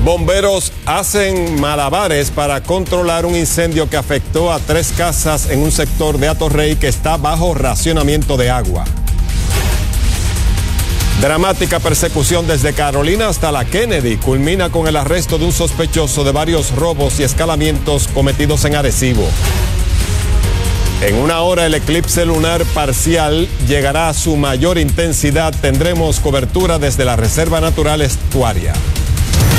Bomberos hacen malabares para controlar un incendio que afectó a 3 casas en un sector de Atorrey que está bajo racionamiento de agua. Dramática persecución desde Carolina hasta la Kennedy culmina con el arresto de un sospechoso de varios robos y escalamientos cometidos en Arecibo. En una hora el eclipse lunar parcial llegará a su mayor intensidad. Tendremos cobertura desde la Reserva Natural Estuaria.